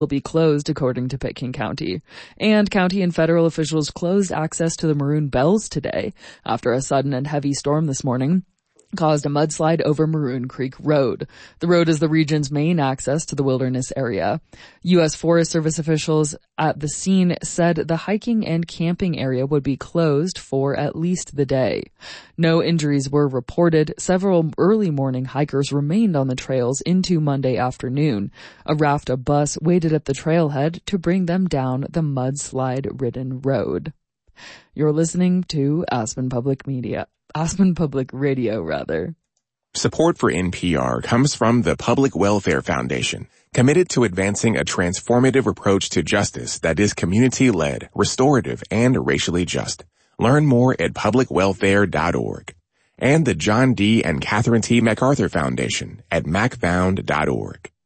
will be closed, according to Pitkin County. And county and federal officials closed access to the Maroon Bells today after a sudden and heavy storm this morning caused a mudslide over Maroon Creek Road. The road is the region's main access to the wilderness area. U.S. Forest Service officials at the scene said the hiking and camping area would be closed for at least the day. No injuries were reported. Several early morning hikers remained on the trails into Monday afternoon. A raft of bus waited at the trailhead to bring them down the mudslide-ridden road. You're listening to Aspen Public Radio. Support for NPR comes from the Public Welfare Foundation, committed to advancing a transformative approach to justice that is community-led, restorative, and racially just. Learn more at publicwelfare.org. And the John D. and Catherine T. MacArthur Foundation at macfound.org.